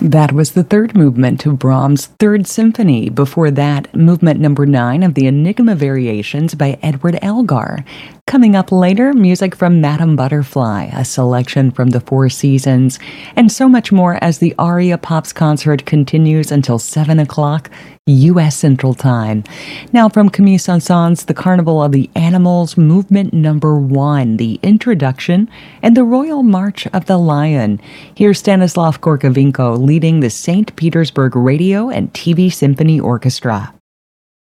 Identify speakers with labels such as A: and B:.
A: That was the third movement to Brahms' Third Symphony. Before that, movement number 9 of the Enigma Variations by Edward Elgar. Coming up later, music from Madame Butterfly, a selection from the Four Seasons, and so much more as the Aria Pops concert continues until 7 o'clock U.S. Central Time. Now from Camille Saint-Saëns' The Carnival of the Animals, movement number 1, the introduction, and the Royal March of the Lion. Here's Stanislav Gorkovenko leading the St. Petersburg Radio and TV Symphony Orchestra.